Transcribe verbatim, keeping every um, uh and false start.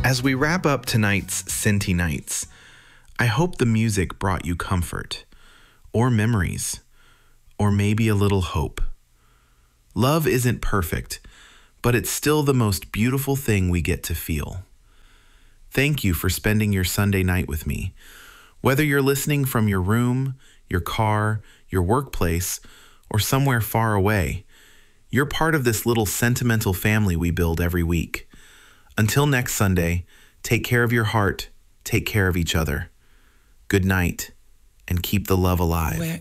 As we wrap up tonight's Cinti Nights, I hope the music brought you comfort, or memories, or maybe a little hope. Love isn't perfect, but it's still the most beautiful thing we get to feel. Thank you for spending your Sunday night with me. Whether you're listening from your room, your car, your workplace, or somewhere far away, you're part of this little sentimental family we build every week. Until next Sunday, take care of your heart, take care of each other. Good night, and keep the love alive.